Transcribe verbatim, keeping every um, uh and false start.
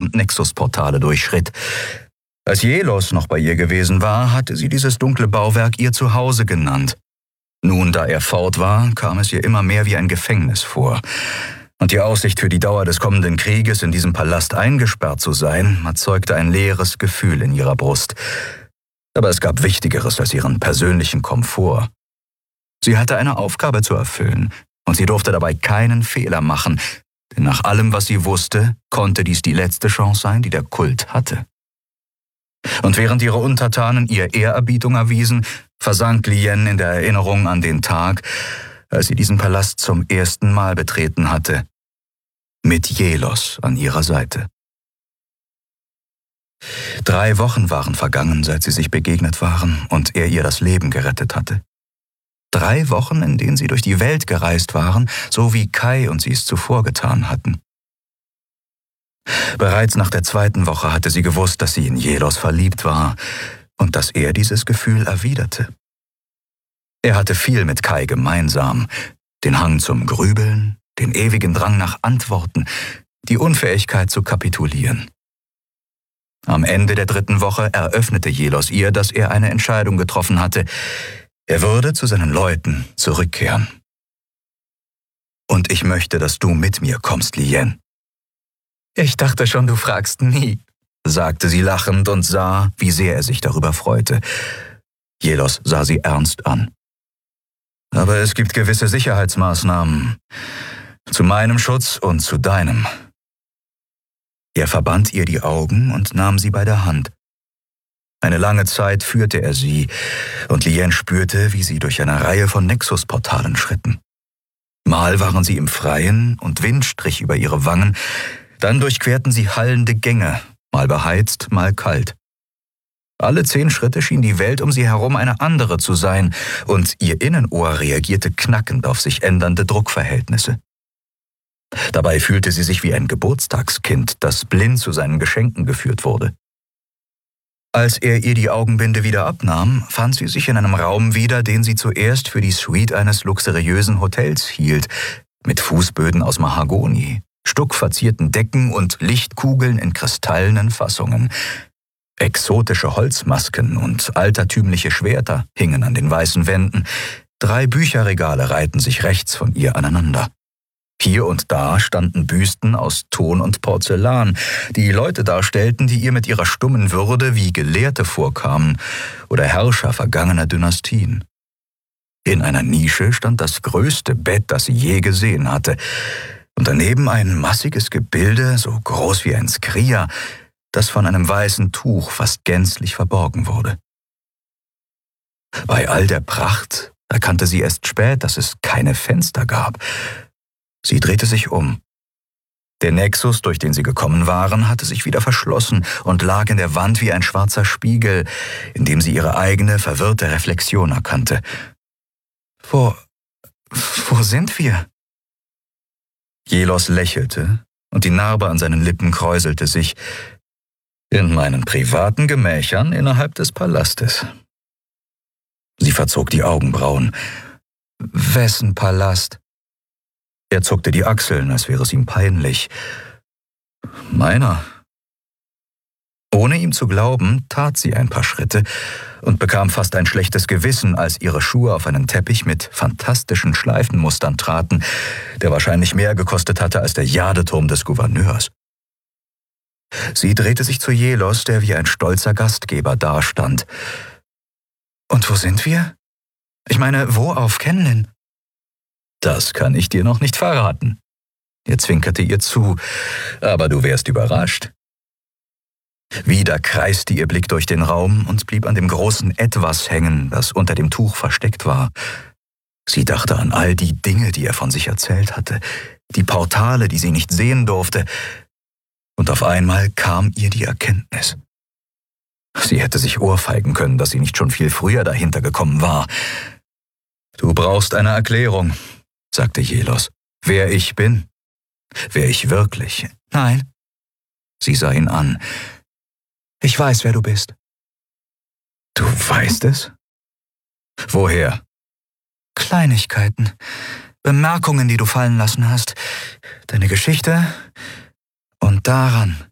und Nexus-Portale durchschritt. Als Jelos noch bei ihr gewesen war, hatte sie dieses dunkle Bauwerk ihr Zuhause genannt. Nun, da er fort war, kam es ihr immer mehr wie ein Gefängnis vor. Und die Aussicht für die Dauer des kommenden Krieges in diesem Palast eingesperrt zu sein, erzeugte ein leeres Gefühl in ihrer Brust. Aber es gab Wichtigeres als ihren persönlichen Komfort. Sie hatte eine Aufgabe zu erfüllen, und sie durfte dabei keinen Fehler machen, denn nach allem, was sie wusste, konnte dies die letzte Chance sein, die der Kult hatte. Und während ihre Untertanen ihr Ehrerbietung erwiesen, versank Lien in der Erinnerung an den Tag, als sie diesen Palast zum ersten Mal betreten hatte, mit Jelos an ihrer Seite. Drei Wochen waren vergangen, seit sie sich begegnet waren und er ihr das Leben gerettet hatte. Drei Wochen, in denen sie durch die Welt gereist waren, so wie Kai und sie es zuvor getan hatten. Bereits nach der zweiten Woche hatte sie gewusst, dass sie in Jelos verliebt war und dass er dieses Gefühl erwiderte. Er hatte viel mit Kai gemeinsam, den Hang zum Grübeln, den ewigen Drang nach Antworten, die Unfähigkeit zu kapitulieren. Am Ende der dritten Woche eröffnete Jelos ihr, dass er eine Entscheidung getroffen hatte. Er würde zu seinen Leuten zurückkehren. Und ich möchte, dass du mit mir kommst, Lien. Ich dachte schon, du fragst nie, sagte sie lachend und sah, wie sehr er sich darüber freute. Jelos sah sie ernst an. Aber es gibt gewisse Sicherheitsmaßnahmen. Zu meinem Schutz und zu deinem. Er verband ihr die Augen und nahm sie bei der Hand. Eine lange Zeit führte er sie, und Lien spürte, wie sie durch eine Reihe von Nexus-Portalen schritten. Mal waren sie im Freien und Wind strich über ihre Wangen, dann durchquerten sie hallende Gänge, mal beheizt, mal kalt. Alle zehn Schritte schien die Welt um sie herum eine andere zu sein, und ihr Innenohr reagierte knackend auf sich ändernde Druckverhältnisse. Dabei fühlte sie sich wie ein Geburtstagskind, das blind zu seinen Geschenken geführt wurde. Als er ihr die Augenbinde wieder abnahm, fand sie sich in einem Raum wieder, den sie zuerst für die Suite eines luxuriösen Hotels hielt, mit Fußböden aus Mahagoni, stuckverzierten Decken und Lichtkugeln in kristallenen Fassungen. Exotische Holzmasken und altertümliche Schwerter hingen an den weißen Wänden. Drei Bücherregale reihten sich rechts von ihr aneinander. Hier und da standen Büsten aus Ton und Porzellan, die Leute darstellten, die ihr mit ihrer stummen Würde wie Gelehrte vorkamen oder Herrscher vergangener Dynastien. In einer Nische stand das größte Bett, das sie je gesehen hatte, und daneben ein massiges Gebilde, so groß wie ein Skria, das von einem weißen Tuch fast gänzlich verborgen wurde. Bei all der Pracht erkannte sie erst spät, dass es keine Fenster gab. Sie drehte sich um. Der Nexus, durch den sie gekommen waren, hatte sich wieder verschlossen und lag in der Wand wie ein schwarzer Spiegel, in dem sie ihre eigene, verwirrte Reflexion erkannte. Wo, wo sind wir? Jelos lächelte, und die Narbe an seinen Lippen kräuselte sich. In meinen privaten Gemächern innerhalb des Palastes. Sie verzog die Augenbrauen. Wessen Palast? Er zuckte die Achseln, als wäre es ihm peinlich. Meiner. Ohne ihm zu glauben, tat sie ein paar Schritte und bekam fast ein schlechtes Gewissen, als ihre Schuhe auf einen Teppich mit fantastischen Schleifenmustern traten, der wahrscheinlich mehr gekostet hatte als der Jadeturm des Gouverneurs. Sie drehte sich zu Jelos, der wie ein stolzer Gastgeber dastand. Und wo sind wir? Ich meine, wo auf Kenlin? Das kann ich dir noch nicht verraten. Er zwinkerte ihr zu, aber du wärst überrascht. Wieder kreiste ihr Blick durch den Raum und blieb an dem großen Etwas hängen, das unter dem Tuch versteckt war. Sie dachte an all die Dinge, die er von sich erzählt hatte, die Portale, die sie nicht sehen durfte, und auf einmal kam ihr die Erkenntnis. Sie hätte sich ohrfeigen können, dass sie nicht schon viel früher dahinter gekommen war. Du brauchst eine Erklärung, sagte Jelos. Wer ich bin? Wer ich wirklich? Nein. Sie sah ihn an. Ich weiß, wer du bist. Du weißt es? Woher? Kleinigkeiten. Bemerkungen, die du fallen lassen hast. Deine Geschichte. Und daran.